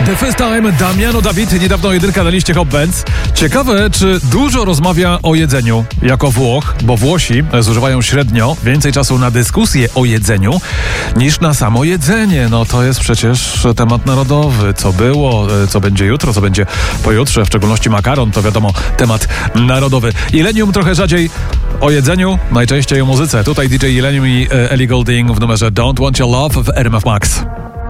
The First Time, Damiano David, niedawno jedynka na liście Hot Bands. Ciekawe, czy dużo rozmawia o jedzeniu jako Włoch, bo Włosi zużywają średnio więcej czasu na dyskusję o jedzeniu niż na samo jedzenie. No to jest przecież temat narodowy. Co było, co będzie jutro, co będzie pojutrze, w szczególności makaron, to wiadomo, temat narodowy. Illenium trochę rzadziej o jedzeniu, najczęściej o muzyce. Tutaj DJ Illenium i Ellie Goulding w numerze Don't Want Your Love w RMF Max.